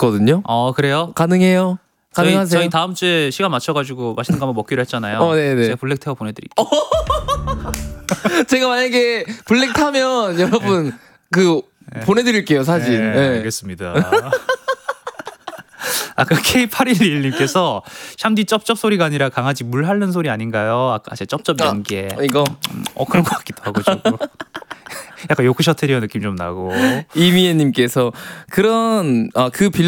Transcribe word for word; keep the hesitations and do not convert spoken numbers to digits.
있거든요. 어 그래요? 가능해요? 저희, 가능하세요? 저희 다음 주에 시간 맞춰가지고 맛있는 거 한번 먹기로 했잖아요. 어, 네네. 제가 블랙 태워 보내드릴게요. 제가 만약에 블랙 타면 여러분 네. 그 보내드릴게요 사진. 네, 네. 알겠습니다. 아까 케이 팔일일님께서 샴디 쩝쩝 소리가 아니라 강아지 물 핥는 소리 아닌가요? 아까 제 쩝쩝 연기에. 아, 이거 음, 어 그런 것 같기도 하고 조금. 약간 요크셔 테리어 느낌 좀 나고. 이미애님께서 그런 아, 그 빌런